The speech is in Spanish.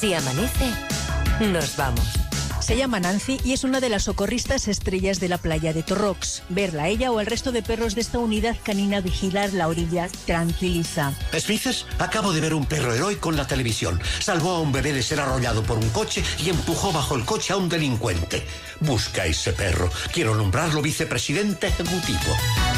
Si amanece, nos vamos. Se llama Nancy y es una de las socorristas estrellas de la playa de Torrox. Verla a ella o al resto de perros de esta unidad canina vigilar la orilla tranquiliza. ¿Smithers? Acabo de ver un perro heroico en la televisión. Salvó a un bebé de ser arrollado por un coche y empujó bajo el coche a un delincuente. Busca a ese perro. Quiero nombrarlo vicepresidente ejecutivo.